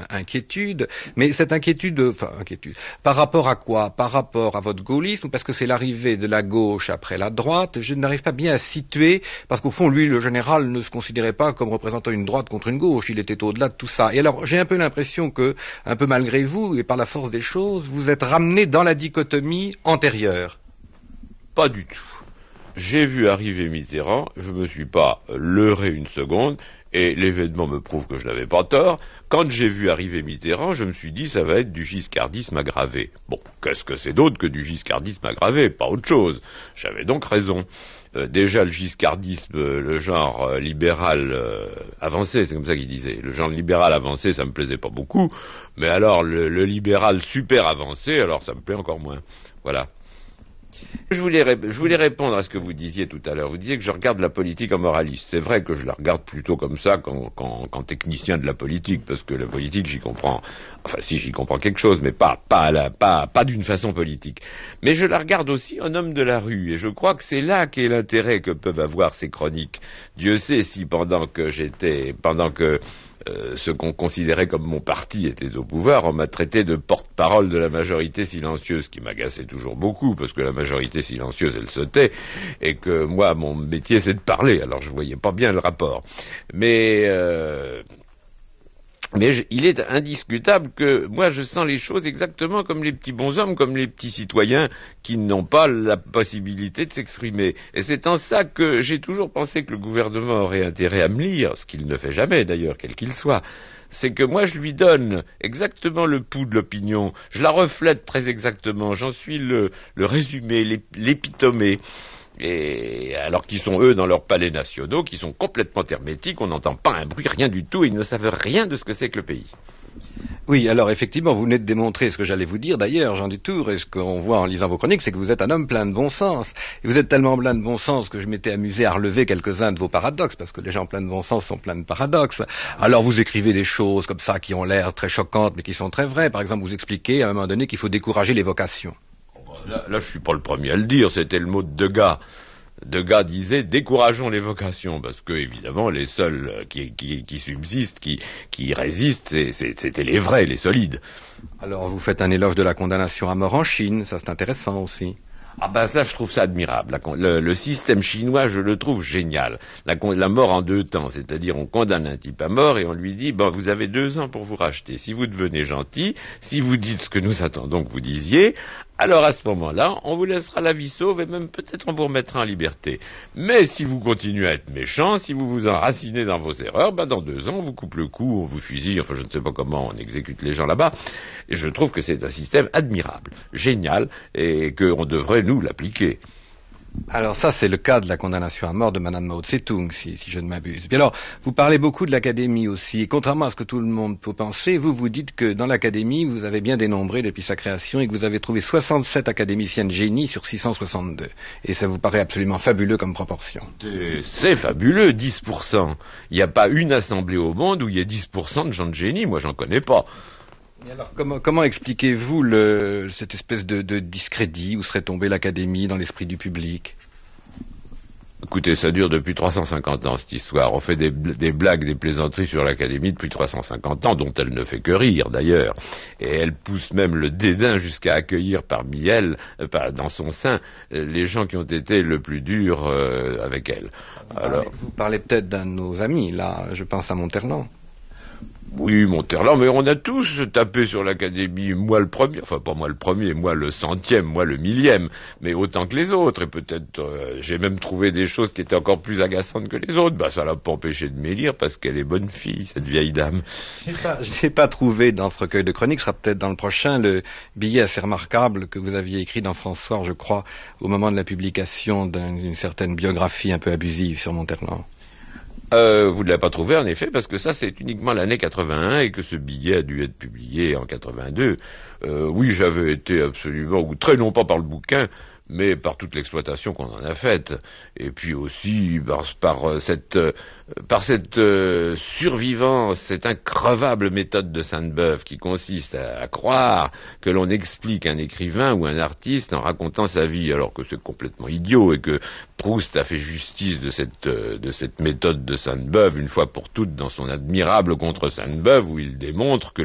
inquiétude. Mais cette inquiétude, par rapport à quoi? Par rapport à votre gaullisme ou parce que c'est l'arrivée de la gauche après la droite? Je n'arrive pas bien à situer, parce qu'au fond, lui, le général, ne se considérait pas comme représentant une droite contre une gauche. Il était au-delà de tout ça. Et alors, j'ai un peu l'impression que, un peu malgré vous, et par la force des choses, vous êtes ramené dans la dichotomie antérieure. Pas du tout. J'ai vu arriver Mitterrand, je me suis pas leurré une seconde, et l'événement me prouve que je n'avais pas tort. Quand j'ai vu arriver Mitterrand, je me suis dit, ça va être du giscardisme aggravé. Bon, qu'est-ce que c'est d'autre que du giscardisme aggravé? Pas autre chose. J'avais donc raison. Déjà, le giscardisme, le genre libéral avancé, c'est comme ça qu'il disait. Le genre libéral avancé, ça me plaisait pas beaucoup. Mais alors, le libéral super avancé, alors ça me plaît encore moins. Voilà. Je voulais répondre à ce que vous disiez tout à l'heure. Vous disiez que je regarde la politique en moraliste. C'est vrai que je la regarde plutôt comme ça qu'en technicien de la politique, parce que la politique, j'y comprends. Enfin, si, j'y comprends quelque chose, mais pas d'une façon politique. Mais je la regarde aussi en homme de la rue, et je crois que c'est là qu'est l'intérêt que peuvent avoir ces chroniques. Dieu sait si pendant que ce qu'on considérait comme mon parti était au pouvoir, on m'a traité de porte-parole de la majorité silencieuse, qui m'agaçait toujours beaucoup, parce que la majorité silencieuse, elle se tait, et que moi, mon métier, c'est de parler, alors je voyais pas bien le rapport. Mais il est indiscutable que moi je sens les choses exactement comme les petits bonshommes, comme les petits citoyens qui n'ont pas la possibilité de s'exprimer. Et c'est en ça que j'ai toujours pensé que le gouvernement aurait intérêt à me lire, ce qu'il ne fait jamais d'ailleurs, quel qu'il soit. C'est que moi je lui donne exactement le pouls de l'opinion, je la reflète très exactement, j'en suis le résumé, l'épitomé. Et alors qu'ils sont eux dans leurs palais nationaux, qui sont complètement hermétiques, on n'entend pas un bruit, rien du tout, et ils ne savent rien de ce que c'est que le pays. Oui, alors effectivement, vous venez de démontrer ce que j'allais vous dire d'ailleurs, Jean Dutour, et ce qu'on voit en lisant vos chroniques, c'est que vous êtes un homme plein de bon sens. Et vous êtes tellement plein de bon sens que je m'étais amusé à relever quelques-uns de vos paradoxes, parce que les gens pleins de bon sens sont pleins de paradoxes. Alors vous écrivez des choses comme ça qui ont l'air très choquantes, mais qui sont très vraies. Par exemple, vous expliquez à un moment donné qu'il faut décourager les vocations. Là, je suis pas le premier à le dire, c'était le mot de Degas. Degas disait, décourageons les vocations, parce que, évidemment, les seuls qui subsistent, qui résistent, c'était les vrais, les solides. Alors, vous faites un éloge de la condamnation à mort en Chine, ça c'est intéressant aussi. Ah ben ça, je trouve ça admirable. Le système chinois, je le trouve génial. La mort en 2 temps, c'est-à-dire on condamne un type à mort et on lui dit, bon, vous avez 2 ans pour vous racheter. Si vous devenez gentil, si vous dites ce que nous attendons que vous disiez, alors à ce moment-là, on vous laissera la vie sauve et même peut-être on vous remettra en liberté. Mais si vous continuez à être méchant, si vous vous enracinez dans vos erreurs, ben dans 2 ans, on vous coupe le cou, on vous fusille, enfin je ne sais pas comment on exécute les gens là-bas. Et je trouve que c'est un système admirable, génial, et qu'on devrait nous l'appliquer. Alors ça, c'est le cas de la condamnation à mort de Madame Mao Tse-tung, si je ne m'abuse. Puis alors, vous parlez beaucoup de l'Académie aussi, et contrairement à ce que tout le monde peut penser, vous dites que dans l'Académie, vous avez bien dénombré depuis sa création, et que vous avez trouvé 67 académiciennes génies sur 662. Et ça vous paraît absolument fabuleux comme proportion. C'est fabuleux, 10%. Il n'y a pas une assemblée au monde où il y a 10% de gens de génie, moi j'en connais pas. Et alors, comment expliquez-vous cette espèce de discrédit où serait tombée l'Académie dans l'esprit du public? Écoutez, ça dure depuis 350 ans, cette histoire. On fait des blagues, des plaisanteries sur l'Académie depuis 350 ans, dont elle ne fait que rire, d'ailleurs. Et elle pousse même le dédain jusqu'à accueillir parmi elle, dans son sein, les gens qui ont été le plus durs avec elle. Vous parlez peut-être d'un de nos amis, là, je pense à Monterland. Oui, Monterland, mais on a tous tapé sur l'Académie, moi le premier, enfin pas moi le premier, moi le 100e, moi le 1000e, mais autant que les autres, et peut-être j'ai même trouvé des choses qui étaient encore plus agaçantes que les autres. Ça l'a pas empêché de m'élire parce qu'elle est bonne fille, cette vieille dame. Je n'ai pas trouvé dans ce recueil de chroniques, ce sera peut-être dans le prochain, le billet assez remarquable que vous aviez écrit dans François, je crois, au moment de la publication d'une certaine biographie un peu abusive sur Monterland. Vous ne l'avez pas trouvé en effet, parce que ça c'est uniquement l'année 81 et que ce billet a dû être publié en 82. Oui, j'avais été absolument, ou très non pas par le bouquin, mais par toute l'exploitation qu'on en a faite, et puis aussi par cette survivance, cette increvable méthode de Sainte-Beuve qui consiste à croire que l'on explique un écrivain ou un artiste en racontant sa vie, alors que c'est complètement idiot, et que Proust a fait justice de cette méthode de Sainte-Beuve une fois pour toutes dans son admirable Contre Sainte-Beuve, où il démontre que